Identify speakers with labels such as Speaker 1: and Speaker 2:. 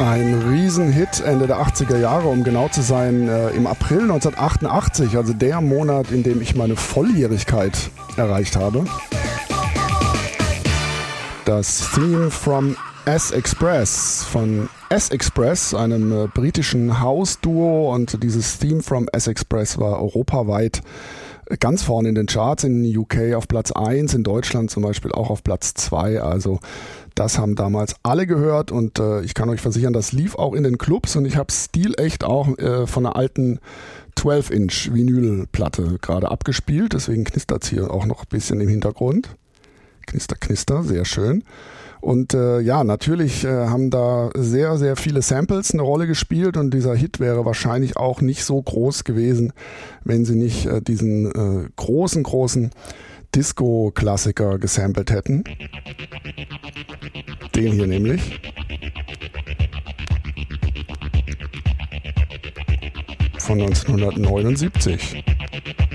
Speaker 1: Ein Riesenhit Ende der 80er Jahre, um genau zu sein, im April 1988, also der Monat, in dem ich meine Volljährigkeit erreicht habe. Das Theme from S-Express von S-Express, einem britischen House-Duo, und dieses Theme from S-Express war europaweit ganz vorne in den Charts, in UK auf Platz 1, in Deutschland zum Beispiel auch auf Platz 2, also das haben damals alle gehört und ich kann euch versichern, das lief auch in den Clubs und ich habe stilecht auch von einer alten 12-Inch Vinylplatte gerade abgespielt, deswegen knistert es hier auch noch ein bisschen im Hintergrund. Knister, knister, sehr schön. Und ja, natürlich haben da sehr, sehr viele Samples eine Rolle gespielt und dieser Hit wäre wahrscheinlich auch nicht so groß gewesen, wenn sie nicht diesen großen Disco-Klassiker gesampelt hätten. Den hier nämlich. Von 1979.